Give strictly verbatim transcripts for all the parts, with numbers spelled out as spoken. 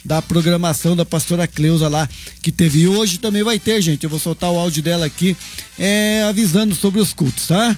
da programação da pastora Cleusa lá, que teve. E hoje também vai ter, gente. Eu vou soltar o áudio dela aqui, é, avisando sobre os cultos, tá?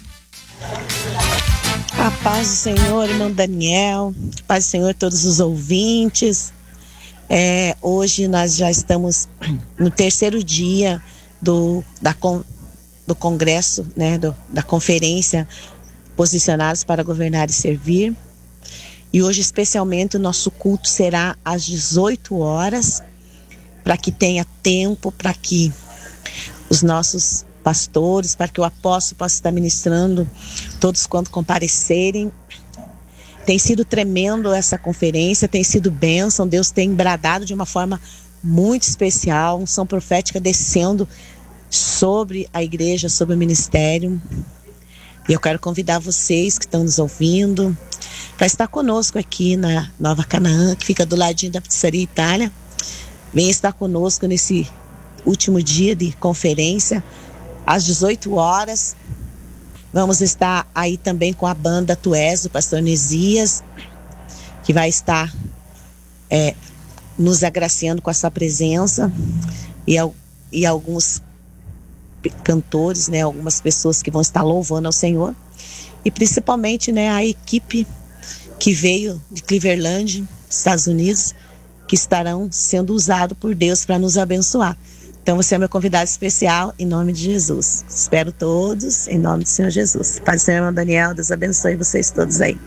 A paz do Senhor, irmão Daniel, a paz do Senhor, todos os ouvintes. É, hoje nós já estamos no terceiro dia do, da, do congresso, né, do, da conferência Posicionados para Governar e Servir. E hoje, especialmente, o nosso culto será às dezoito horas, para que tenha tempo, para que os nossos pastores, para que o apóstolo possa estar ministrando todos quanto comparecerem. Tem sido tremendo essa conferência, tem sido bênção, Deus tem bradado de uma forma muito especial, unção profética descendo sobre a igreja, sobre o ministério. E eu quero convidar vocês que estão nos ouvindo para estar conosco aqui na Nova Canaã, que fica do ladinho da Pizzaria Itália. Venha estar conosco nesse último dia de conferência, às dezoito horas. Vamos estar aí também com a banda Tués, do pastor Nesias, que vai estar é, nos agraciando com a sua presença, e, e alguns cantores, né, algumas pessoas que vão estar louvando ao Senhor, e principalmente, né, a equipe que veio de Cleveland, Estados Unidos, que estarão sendo usados por Deus para nos abençoar. Então você é meu convidado especial em nome de Jesus. Espero todos em nome do Senhor Jesus. Pai do Senhor, irmão Daniel, Deus abençoe vocês todos aí.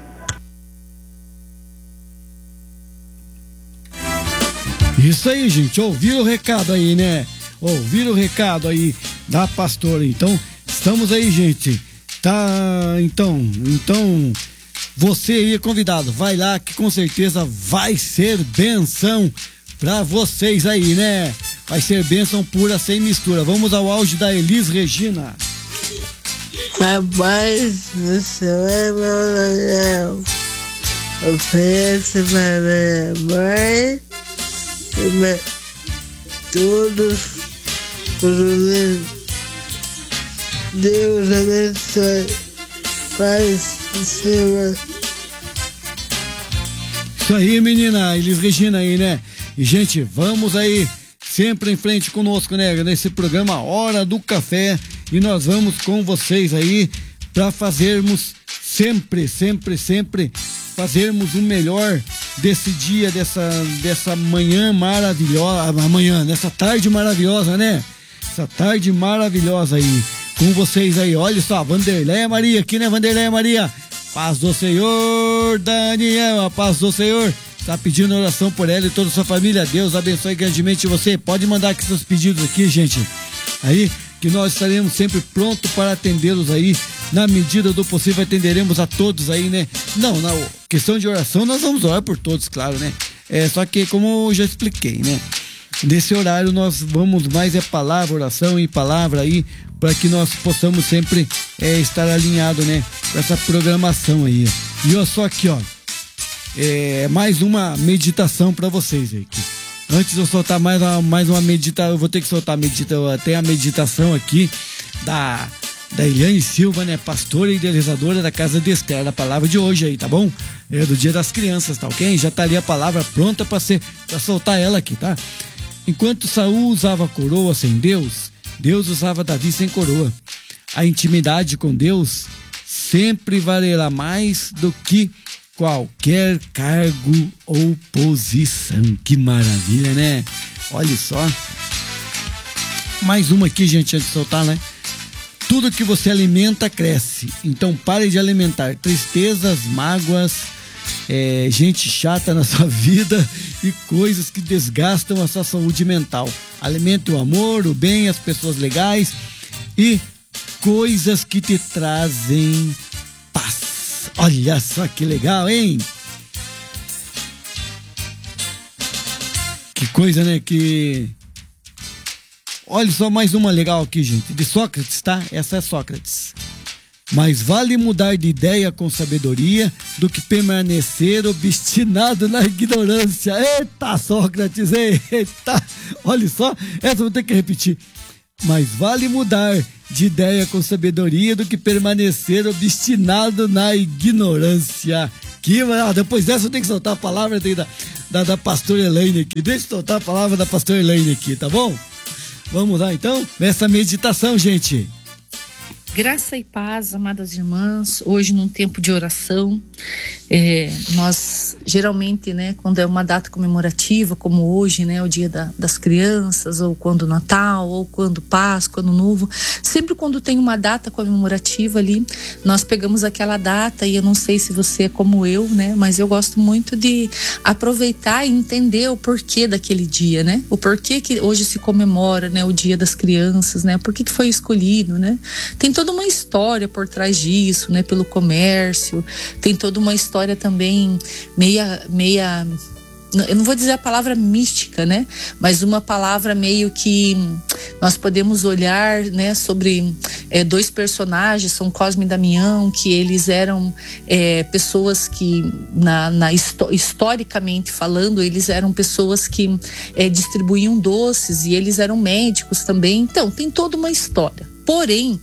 Isso aí, gente, ouviram o recado aí, né? Ouviram o recado aí da pastora. Então, estamos aí, gente. Tá, então, então, você aí é convidado. Vai lá que com certeza vai ser benção pra vocês aí, né? Vai ser bênção pura, sem mistura. Vamos ao áudio da Elis Regina. Rapaz do céu, é meu Daniel. Oferece para minha mãe e me... todos os Deus abençoe. Paz do Senhor. Isso aí, menina. Elis Regina aí, né? E, gente, vamos aí sempre em frente conosco, né? Nesse programa Hora do Café. E nós vamos com vocês aí para fazermos sempre, sempre, sempre fazermos o melhor desse dia, dessa, dessa manhã maravilhosa, amanhã, nessa tarde maravilhosa, né? Essa tarde maravilhosa aí, com vocês aí. Olha só, Vanderleia Maria aqui, né, Vanderleia Maria? Paz do Senhor, Daniel, a paz do Senhor. Está pedindo oração por ela e toda a sua família. Deus abençoe grandemente você. Pode mandar aqui seus pedidos aqui, gente. Aí, que nós estaremos sempre prontos para atendê-los aí. Na medida do possível, atenderemos a todos aí, né? Não, na questão de oração, nós vamos orar por todos, claro, né? É, só que, como eu já expliquei, né? Nesse horário, nós vamos mais é palavra, oração e palavra aí, para que nós possamos sempre é, estar alinhado, né? Com essa programação aí. E olha só aqui, ó. É, mais uma meditação para vocês aí. Antes de eu soltar mais uma, mais uma meditação, eu vou ter que soltar a meditação. Tem a meditação aqui da, da Eliane Silva, né? Pastora e idealizadora da Casa de Esther, da palavra de hoje aí, tá bom? É do Dia das Crianças, tá ok? Já tá ali a palavra pronta para ser, para soltar ela aqui, tá? Enquanto Saul usava coroa sem Deus, Deus usava Davi sem coroa. A intimidade com Deus sempre valerá mais do que qualquer cargo ou posição. Que maravilha, né? Olha só. Mais uma aqui, gente, antes de soltar, né? Tudo que você alimenta cresce. Então pare de alimentar tristezas, mágoas, é, gente chata na sua vida e coisas que desgastam a sua saúde mental. Alimente o amor, o bem, as pessoas legais e coisas que te trazem paz. Olha só que legal, hein? Que coisa, né? Que... Olha só mais uma legal aqui, gente. De Sócrates, tá? Essa é Sócrates. Mas vale mudar de ideia com sabedoria do que permanecer obstinado na ignorância. Eita, Sócrates, eita. Olha só, essa eu vou ter que repetir. Mas vale mudar de ideia com sabedoria do que permanecer obstinado na ignorância. Que, ah, depois dessa eu tenho que soltar a palavra, tem que dar. da, da pastora Elaine aqui. Deixa eu soltar a palavra da pastora Elaine aqui, tá bom? Vamos lá então, nessa meditação, gente. Graça e paz, amadas irmãs, hoje num tempo de oração, é, nós geralmente, né, quando é uma data comemorativa, como hoje, né, o dia da, das crianças, ou quando Natal, ou quando Páscoa, Ano Novo, sempre quando tem uma data comemorativa ali, nós pegamos aquela data, e eu não sei se você é como eu, né, mas eu gosto muito de aproveitar e entender o porquê daquele dia, né, o porquê que hoje se comemora, né, o dia das crianças, né, por que que foi escolhido, né, tem todo toda uma história por trás disso, né? Pelo comércio, tem toda uma história também meia, meia, eu não vou dizer a palavra mística, né? Mas uma palavra meio que nós podemos olhar, né? Sobre é, dois personagens, São Cosme e Damião, que eles eram é, pessoas que, na, na historicamente falando, eles eram pessoas que é, distribuíam doces, e eles eram médicos também. Então, tem toda uma história. Porém,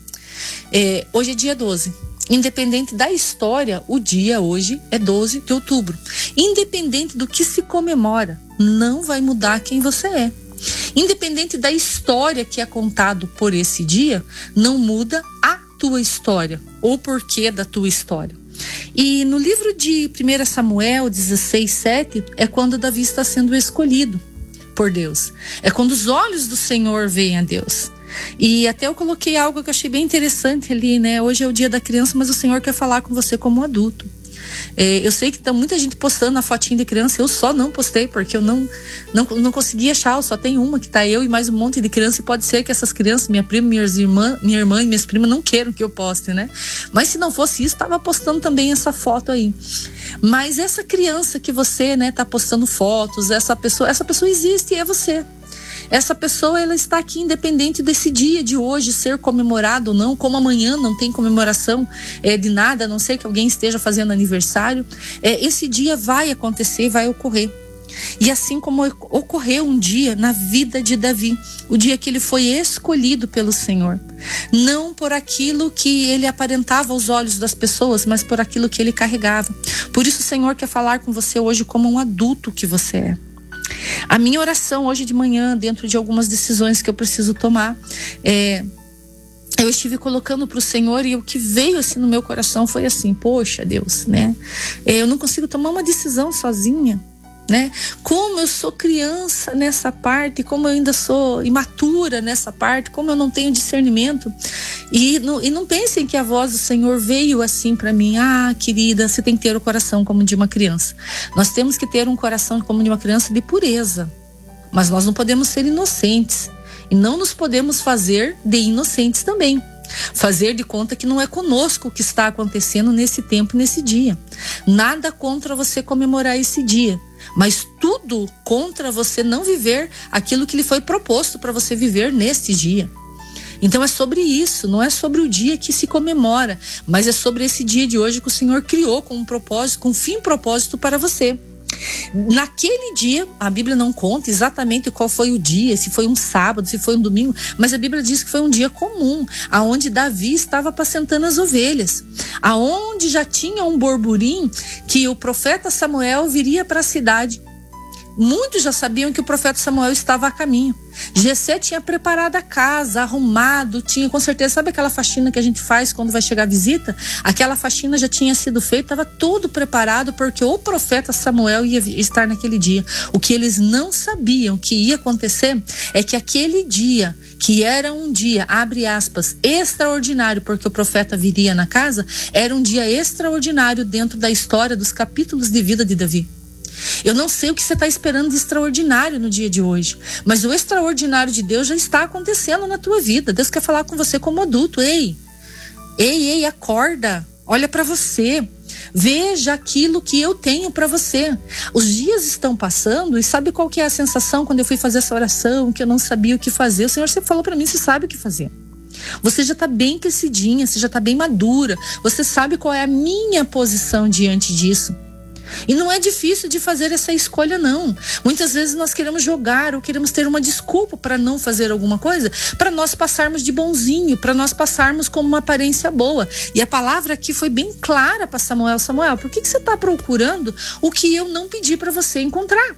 É, hoje é dia doze. Independente da história, o dia hoje é doze de outubro. Independente do que se comemora, não vai mudar quem você é. Independente da história que é contado por esse dia, não muda a tua história, ou o porquê da tua história. E no livro de primeiro Samuel dezesseis, sete, é quando Davi está sendo escolhido por Deus. É quando os olhos do Senhor veem a Deus. E até eu coloquei algo que eu achei bem interessante ali, né? Hoje é o dia da criança, mas o Senhor quer falar com você como adulto. É, eu sei que tá muita gente postando a fotinha de criança, eu só não postei, porque eu não, não, não consegui achar, eu só tenho uma que tá eu e mais um monte de criança, e pode ser que essas crianças, minha prima, minhas irmã, minha irmã e minhas primas não queiram que eu poste, né? Mas se não fosse isso, tava postando também essa foto aí. Mas essa criança que você, né, tá postando fotos, essa pessoa, essa pessoa existe e é você. Essa pessoa, ela está aqui independente desse dia de hoje ser comemorado ou não, como amanhã não tem comemoração é, de nada, a não ser que alguém esteja fazendo aniversário. É, esse dia vai acontecer, vai ocorrer. E assim como ocorreu um dia na vida de Davi, o dia que ele foi escolhido pelo Senhor, não por aquilo que ele aparentava aos olhos das pessoas, mas por aquilo que ele carregava. Por isso o Senhor quer falar com você hoje como um adulto que você é. A minha oração hoje de manhã, dentro de algumas decisões que eu preciso tomar, é, eu estive colocando para o Senhor, e o que veio assim no meu coração foi assim: poxa Deus, né? Eu não consigo tomar uma decisão sozinha, né? Como eu sou criança nessa parte, como eu ainda sou imatura nessa parte, como eu não tenho discernimento. E não, e não pensem que a voz do Senhor veio assim para mim: ah, querida, você tem que ter o coração como de uma criança. Nós temos que ter um coração como de uma criança de pureza, mas nós não podemos ser inocentes, e não nos podemos fazer de inocentes também. Fazer de conta que não é conosco o que está acontecendo nesse tempo, nesse dia. Nada contra você comemorar esse dia, mas tudo contra você não viver aquilo que lhe foi proposto para você viver neste dia. Então é sobre isso, não é sobre o dia que se comemora, mas é sobre esse dia de hoje que o Senhor criou com um propósito, com um fim e propósito para você. Naquele dia, a Bíblia não conta exatamente qual foi o dia, se foi um sábado, se foi um domingo, mas a Bíblia diz que foi um dia comum, aonde Davi estava apacentando as ovelhas, aonde já tinha um burburinho que o profeta Samuel viria para a cidade. Muitos já sabiam que o profeta Samuel estava a caminho. Jessé tinha preparado a casa, arrumado, tinha com certeza, sabe aquela faxina que a gente faz quando vai chegar a visita? Aquela faxina já tinha sido feita, estava tudo preparado, porque o profeta Samuel ia estar naquele dia. O que eles não sabiam que ia acontecer é que aquele dia, que era um dia, abre aspas, extraordinário, porque o profeta viria na casa, era um dia extraordinário dentro da história dos capítulos de vida de Davi. Eu não sei o que você está esperando de extraordinário no dia de hoje, mas o extraordinário de Deus já está acontecendo na tua vida. Deus quer falar com você como adulto. Ei, ei, ei, acorda, olha para você, veja aquilo que eu tenho para você. Os dias estão passando, e sabe qual que é a sensação quando eu fui fazer essa oração, que eu não sabia o que fazer? O Senhor sempre falou para mim: você sabe o que fazer. Você já está bem crescidinha, você já está bem madura, você sabe qual é a minha posição diante disso. E não é difícil de fazer essa escolha, não. Muitas vezes nós queremos jogar ou queremos ter uma desculpa para não fazer alguma coisa, para nós passarmos de bonzinho, para nós passarmos com uma aparência boa. E a palavra aqui foi bem clara para Samuel: Samuel, por que, que você está procurando o que eu não pedi para você encontrar?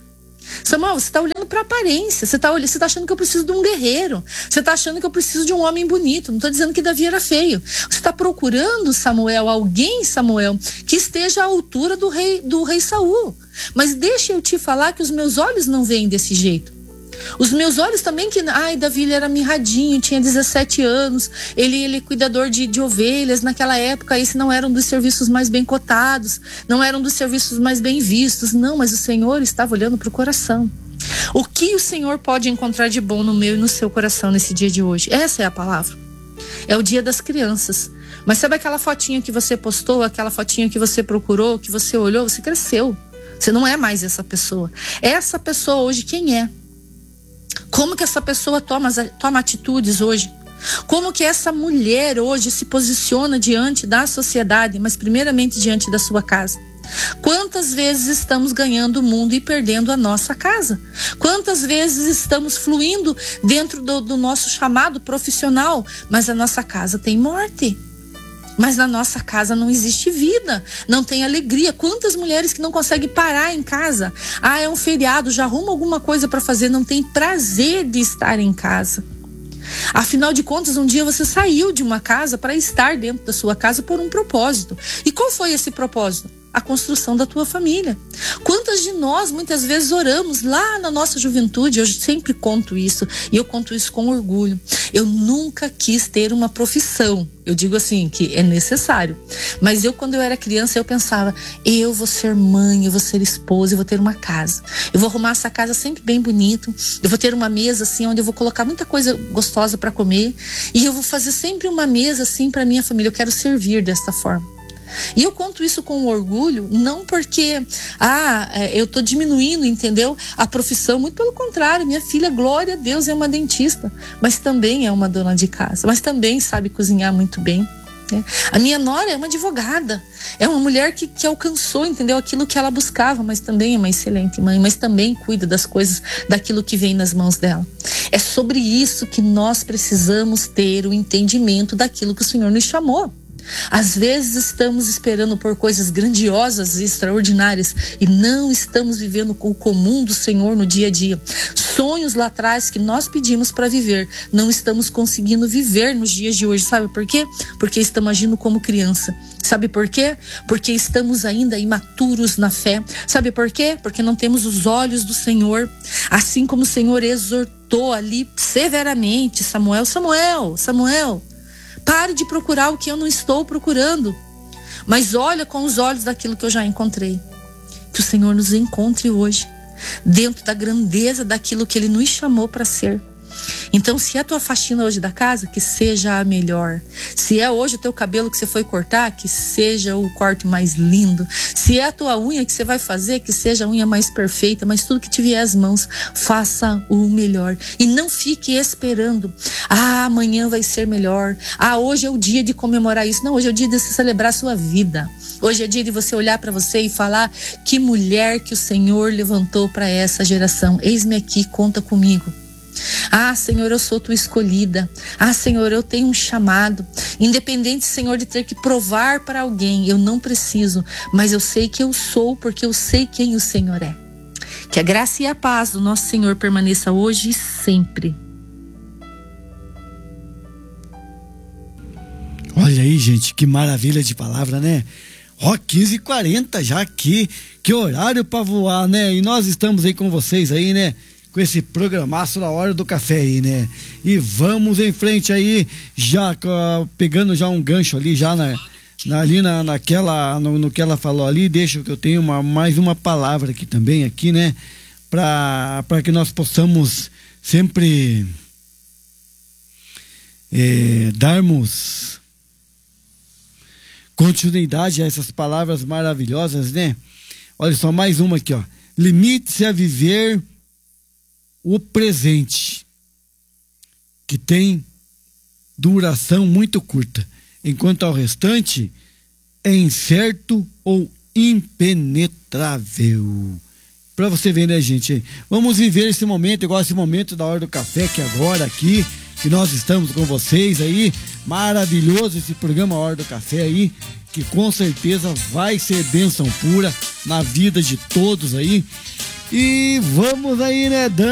Samuel, você está olhando para a aparência, você está você tá achando que eu preciso de um guerreiro, você está achando que eu preciso de um homem bonito. Não estou dizendo que Davi era feio. Você está procurando, Samuel, alguém, Samuel, que esteja à altura do rei, do rei Saul. Mas deixa eu te falar que os meus olhos não veem desse jeito. Os meus olhos também que... Ai, Davi, ele era mirradinho, tinha dezessete anos, ele, ele é cuidador de, de ovelhas. Naquela época, esse não era um dos serviços mais bem cotados, não era um dos serviços mais bem vistos. Não, mas o Senhor estava olhando para o coração. O que o Senhor pode encontrar de bom no meu e no seu coração nesse dia de hoje? Essa é a palavra. É o dia das crianças. Mas sabe aquela fotinha que você postou, aquela fotinha que você procurou, que você olhou? Você cresceu. Você não é mais essa pessoa. Essa pessoa hoje, quem é? Como que essa pessoa toma, toma atitudes hoje? Como que essa mulher hoje se posiciona diante da sociedade, mas primeiramente diante da sua casa? Quantas vezes estamos ganhando o mundo e perdendo a nossa casa? Quantas vezes estamos fluindo dentro do, do nosso chamado profissional, mas a nossa casa tem morte? Mas na nossa casa não existe vida, não tem alegria. Quantas mulheres que não conseguem parar em casa? Ah, é um feriado, já arruma alguma coisa para fazer, não tem prazer de estar em casa. Afinal de contas, um dia você saiu de uma casa para estar dentro da sua casa por um propósito. E qual foi esse propósito? A construção da tua família. Quantas de nós muitas vezes oramos lá na nossa juventude? Eu sempre conto isso e eu conto isso com orgulho. Eu nunca quis ter uma profissão. Eu digo assim, que é necessário. Mas eu, quando eu era criança, eu pensava, eu vou ser mãe, eu vou ser esposa, eu vou ter uma casa. Eu vou arrumar essa casa sempre bem bonito. Eu vou ter uma mesa assim, onde eu vou colocar muita coisa gostosa para comer. E eu vou fazer sempre uma mesa assim para minha família. Eu quero servir desta forma. E eu conto isso com orgulho, não porque ah, eu estou diminuindo, entendeu? A profissão, muito pelo contrário. Minha filha, glória a Deus, é uma dentista, mas também é uma dona de casa, mas também sabe cozinhar muito bem, né? A minha nora é uma advogada, é uma mulher que, que alcançou, entendeu? Aquilo que ela buscava, mas também é uma excelente mãe, mas também cuida das coisas, daquilo que vem nas mãos dela. É sobre isso que nós precisamos ter o entendimento daquilo que o Senhor nos chamou. Às vezes estamos esperando por coisas grandiosas e extraordinárias e não estamos vivendo o comum do Senhor no dia a dia. Sonhos lá atrás que nós pedimos para viver, não estamos conseguindo viver nos dias de hoje. Sabe por quê? Porque estamos agindo como criança. Sabe por quê? Porque estamos ainda imaturos na fé. Sabe por quê? Porque não temos os olhos do Senhor. Assim como o Senhor exortou ali severamente Samuel, Samuel, Samuel, pare de procurar o que eu não estou procurando, mas olha com os olhos daquilo que eu já encontrei. Que o Senhor nos encontre hoje, dentro da grandeza daquilo que Ele nos chamou para ser. Então, se é a tua faxina hoje da casa, que seja a melhor. Se é hoje o teu cabelo que você foi cortar, que seja o corte mais lindo. Se é a tua unha que você vai fazer, que seja a unha mais perfeita. Mas tudo que te vier às mãos, faça o melhor. E não fique esperando. Ah, amanhã vai ser melhor. Ah, hoje é o dia de comemorar isso. Não, hoje é o dia de você celebrar a sua vida. Hoje é dia de você olhar para você e falar: que mulher que o Senhor levantou para essa geração. Eis-me aqui, conta comigo. Ah, Senhor, eu sou tua escolhida. Ah, Senhor, eu tenho um chamado. Independente, Senhor, de ter que provar para alguém, eu não preciso, mas eu sei que eu sou, porque eu sei quem o Senhor é. Que a graça e a paz do nosso Senhor permaneça hoje e sempre. Olha aí, gente, que maravilha de palavra, né? Ó, quinze e quarenta já aqui, que horário para voar, né? E nós estamos aí com vocês aí, né? Com esse programaço na hora do café aí, né? E vamos em frente aí, já uh, pegando já um gancho ali, já na, na, ali na, naquela, no, no que ela falou ali. Deixa que eu tenho uma, mais uma palavra aqui também, aqui, né? Para para que nós possamos sempre é, darmos continuidade a essas palavras maravilhosas, né? Olha só, mais uma aqui, ó. Limite-se a viver o presente, que tem duração muito curta, enquanto ao restante é incerto ou impenetrável. Para você ver, né, gente? Vamos viver esse momento, igual esse momento da hora do café, que agora aqui, que nós estamos com vocês aí, maravilhoso esse programa Hora do Café aí, que com certeza vai ser bênção pura na vida de todos aí. E vamos aí, né,